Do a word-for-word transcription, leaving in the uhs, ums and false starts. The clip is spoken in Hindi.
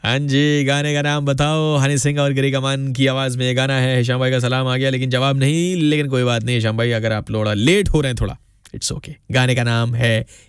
हाँ जी, गाने का नाम बताओ। हनी सिंह और गिरी कमान की आवाज़ में ये गाना है। हिशाम भाई का सलाम आ गया लेकिन जवाब नहीं, लेकिन कोई बात नहीं हिशाम भाई, अगर आप थोड़ा लेट हो रहे हैं थोड़ा, इट्स ओके। गाने का नाम है